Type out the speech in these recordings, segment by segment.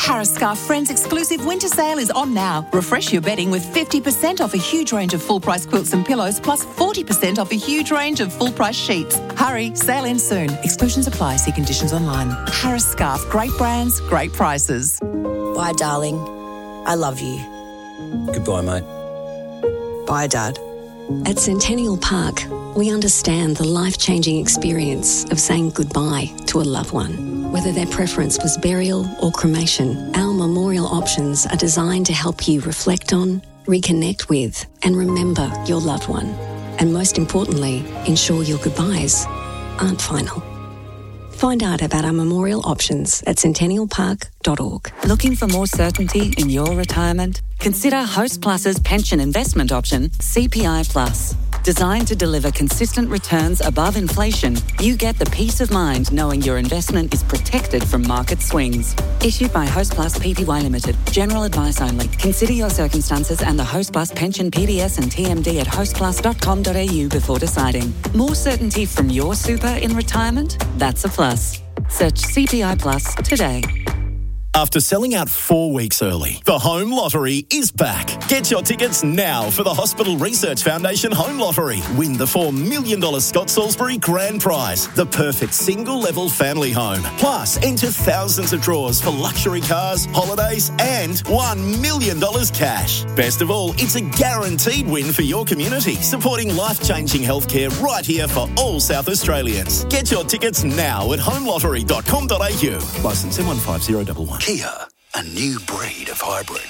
Harris Scarf Friends exclusive winter sale is on now. Refresh your bedding with 50% off a huge range of full-price quilts and pillows, plus 40% off a huge range of full-price sheets. Hurry, sale ends soon. Exclusions apply. See conditions online. Harris Scarf. Great brands, great prices. Bye, darling. I love you. Goodbye, mate. Bye, Dad. At Centennial Park, we understand the life-changing experience of saying goodbye to a loved one. Whether their preference was burial or cremation, our memorial options are designed to help you reflect on, reconnect with, and remember your loved one. And most importantly, ensure your goodbyes aren't final. Find out about our memorial options at centennialpark.org. Looking for more certainty in your retirement? Consider Host Plus's pension investment option, CPI Plus. Designed to deliver consistent returns above inflation, you get the peace of mind knowing your investment is protected from market swings. Issued by Host Plus Pty Limited. General advice only. Consider your circumstances and the Host Plus pension PDS and TMD at hostplus.com.au before deciding. More certainty from your super in retirement? That's a plus. Search CPI Plus today. After selling out 4 weeks early, the Home Lottery is back. Get your tickets now for the Hospital Research Foundation Home Lottery. Win the $4 million Scott Salisbury Grand Prize, the perfect single-level family home. Plus, enter thousands of draws for luxury cars, holidays, and $1 million cash. Best of all, it's a guaranteed win for your community, supporting life-changing healthcare right here for all South Australians. Get your tickets now at homelottery.com.au. Licence M15011. Kia, a new breed of hybrid.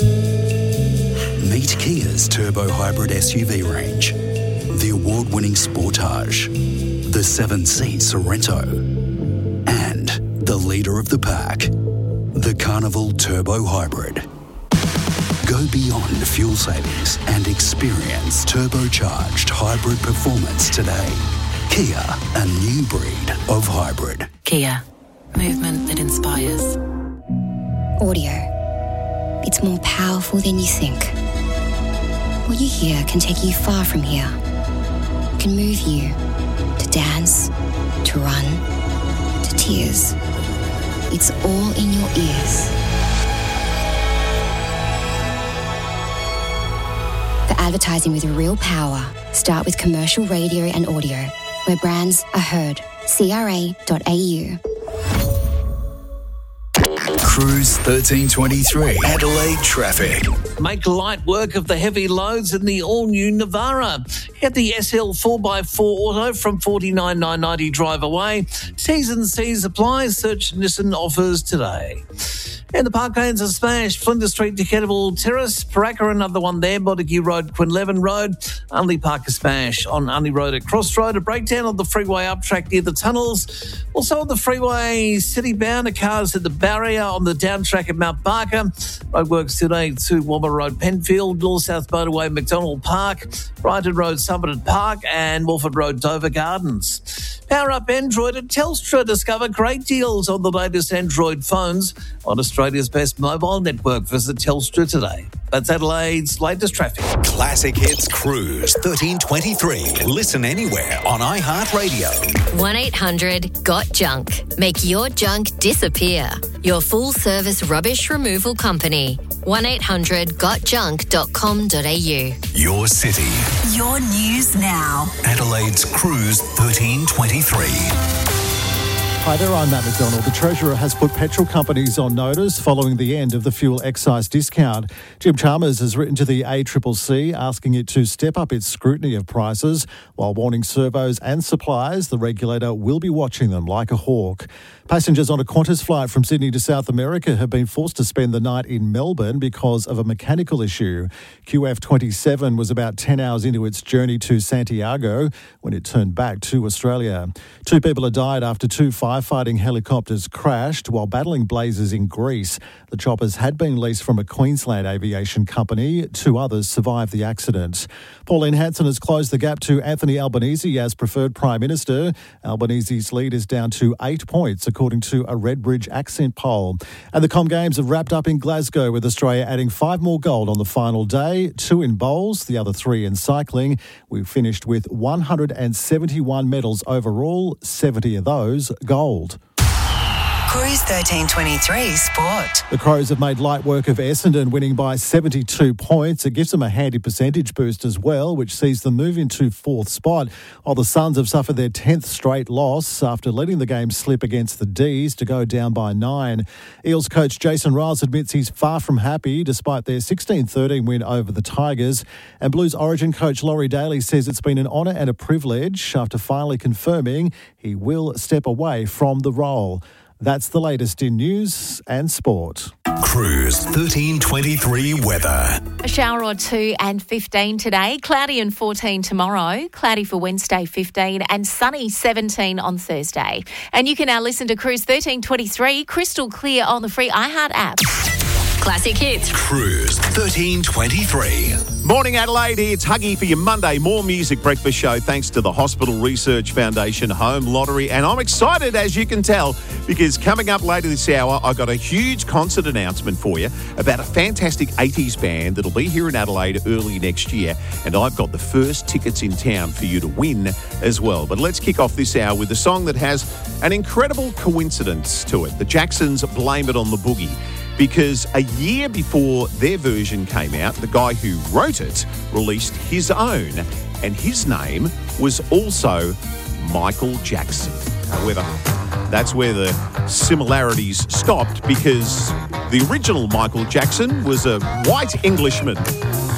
Meet Kia's turbo hybrid SUV range. The award-winning Sportage, the 7-seat Sorento, and the leader of the pack, the Carnival Turbo Hybrid. Go beyond fuel savings and experience turbocharged hybrid performance today. Kia, a new breed of hybrid. Kia, movement that inspires. Audio. It's more powerful than you think. What you hear can take you far from here. Can move you to dance, to run, to tears. It's all in your ears. For advertising with real power, start with commercial radio and audio, where brands are heard. CRA.au. Cruise 1323, Adelaide traffic. Make light work of the heavy loads in the all-new Navara. Get the SL 4x4 Auto from $49,990 drive away. T's and C's apply. Search Nissan offers today. And the Parklands are smashed. Flinders Street to Kettleville Terrace. Paraka, another one there. Montague Road, Quinlevin Road. Unley Park is smashed on Unley Road at Crossroad. A breakdown on the freeway up track near the tunnels. Also on the freeway city-bound, a car's at the barrier on the down track at Mount Barker. Roadworks today to Womber Road, Penfield. North-South Motorway, McDonald Park. Brighton Road, Somerton Park. And Wolford Road, Dover Gardens. Power up Android at Telstra. Discover great deals on the latest Android phones on Australia's best mobile network. Visit Telstra today. That's Adelaide's latest traffic. Classic Hits Cruise 1323. Listen anywhere on iHeartRadio. 1-800-GOT-JUNK. Make your junk disappear. Your full-service rubbish removal company. 1-800-GOTJUNK.com.au. Your city. Your news now. Adelaide's Cruise 1323. Hi there, I'm Matt McDonald. The Treasurer has put petrol companies on notice following the end of the fuel excise discount. Jim Chalmers has written to the ACCC asking it to step up its scrutiny of prices while warning servos and suppliers the regulator will be watching them like a hawk. Passengers on a Qantas flight from Sydney to South America have been forced to spend the night in Melbourne because of a mechanical issue. QF27 was about 10 hours into its journey to Santiago when it turned back to Australia. 2 people have died after 2 firefighting helicopters crashed while battling blazes in Greece. The choppers had been leased from a Queensland aviation company. 2 others survived the accident. Pauline Hanson has closed the gap to Anthony Albanese as preferred Prime Minister. Albanese's lead is down to 8 points, according to a Redbridge accent poll. And the Com Games have wrapped up in Glasgow, with Australia adding 5 more gold on the final day, 2 in bowls, the other 3 in cycling. We finished with 171 medals overall, 70 of those gold. Cruise 1323 Sport. The Crows have made light work of Essendon, winning by 72 points. It gives them a handy percentage boost as well, which sees them move into fourth spot, while the Suns have suffered their 10th straight loss after letting the game slip against the D's to go down by 9. Eels coach Jason Riles admits he's far from happy despite their 16-13 win over the Tigers. And Blues Origin coach Laurie Daly says it's been an honour and a privilege after finally confirming he will step away from the role. That's the latest in news and sport. Cruise 1323 weather. A shower or two and 15 today. Cloudy and 14 tomorrow. Cloudy for Wednesday, 15, and sunny 17 on Thursday. And you can now listen to Cruise 1323 crystal clear on the free iHeart app. Classic hits. Cruise 1323. Morning Adelaide, it's Huggy for your Monday More Music Breakfast Show thanks to the Hospital Research Foundation Home Lottery. And I'm excited, as you can tell, because coming up later this hour, I've got a huge concert announcement for you about a fantastic 80s band that'll be here in Adelaide early next year. And I've got the first tickets in town for you to win as well. But let's kick off this hour with a song that has an incredible coincidence to it. The Jacksons Blame It on the Boogie. Because a year before their version came out, the guy who wrote it released his own, and his name was also Michael Jackson. However, that's where the similarities stopped, because the original Michael Jackson was a white Englishman.